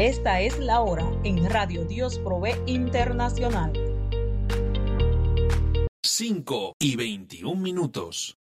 Esta es la hora en Radio Dios Provee Internacional. 5:21.